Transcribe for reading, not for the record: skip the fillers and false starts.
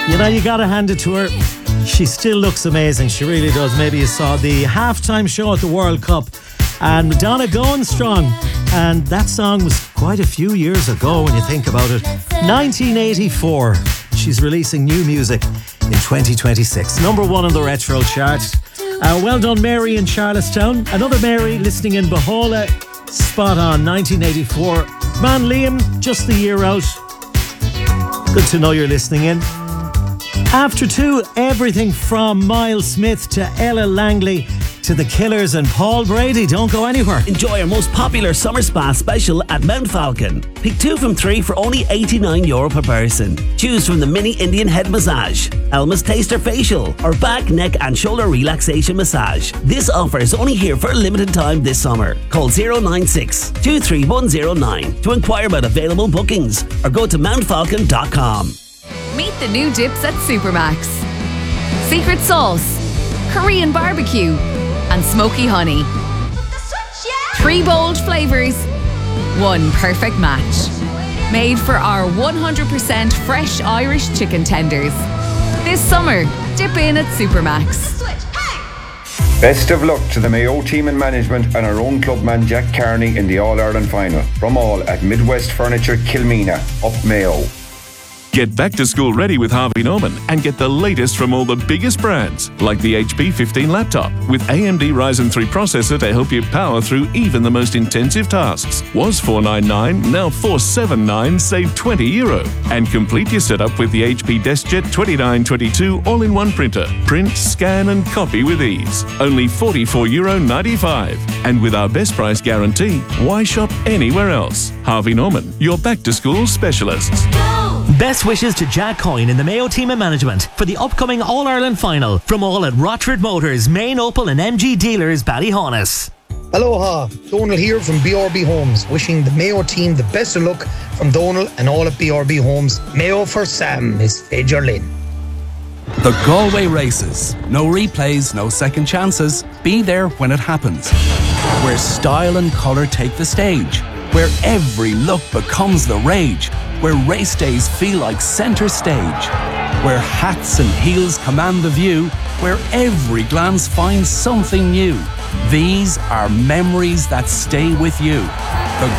You know, you gotta hand it to her. She still looks amazing. She really does. Maybe you saw the halftime show at the World Cup and Madonna going strong. And that song was quite a few years ago when you think about it. 1984. She's releasing new music in 2026. Number one on the retro chart. Well done, Mary in Charlestown. Another Mary listening in Bahola. Spot on, 1984. Man, Liam, just the year out. Good to know you're listening in. After two, everything from Miles Smith to Ella Langley to The Killers and Paul Brady. Don't go anywhere. Enjoy our most popular summer spa special at Mount Falcon. Pick 2 from 3 for only €89 per person. Choose from the mini Indian head massage, Elma's Taster facial, or back, neck and shoulder relaxation massage. This offer is only here for a limited time this summer. Call 096 23109 to inquire about available bookings or go to mountfalcon.com. Meet the new dips at Supermax. Secret sauce, Korean barbecue, and smoky honey. 3 bold flavours, 1 perfect match. Made for our 100% fresh Irish chicken tenders. This summer, dip in at Supermax. Best of luck to the Mayo team and management and our own clubman Jack Carney in the All-Ireland final. From all at Midwest Furniture Kilmina, up Mayo. Get back to school ready with Harvey Norman and get the latest from all the biggest brands, like the HP 15 laptop with AMD Ryzen 3 processor to help you power through even the most intensive tasks. Was $499, now $479, save €20. And complete your setup with the HP DeskJet 2922 all-in-one printer. Print, scan and copy with ease. Only €44.95. And with our best price guarantee, why shop anywhere else? Harvey Norman, your back-to-school specialists. Best wishes to Jack Coyne and the Mayo team and management for the upcoming All-Ireland final from all at Rochford Motors, main Opel and MG dealers, Ballyhonus. Aloha, Donal here from BRB Homes, wishing the Mayo team the best of luck from Donal and all at BRB Homes. Mayo for Sam is Fedger Lynn. The Galway Races. No replays, no second chances. Be there when it happens. Where style and colour take the stage. Where every look becomes the rage. Where race days feel like centre stage. Where hats and heels command the view. Where every glance finds something new. These are memories that stay with you.